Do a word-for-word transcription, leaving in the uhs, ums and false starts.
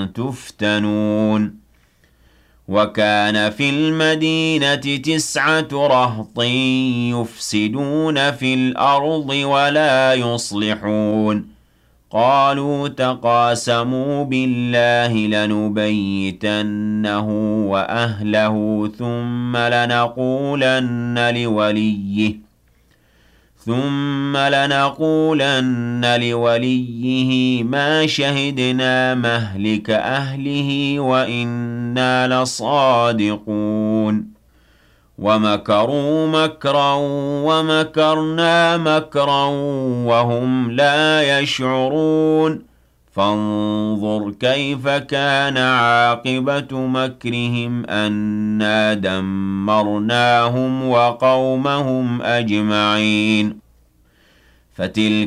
تفتنون وكان في المدينة تسعة رهط يفسدون في الأرض ولا يصلحون قالوا تقاسموا بالله لنبيتنه وأهله ثم لنقولن لوليه ثم لنقولن لوليه ما شهدنا مهلك أهله وإنا لصادقون ومكروا مكرا ومكرنا مكرا وهم لا يشعرون فانظر كيف كان عاقبة مكرهم أنا دمرناهم وقومهم أجمعين فتلك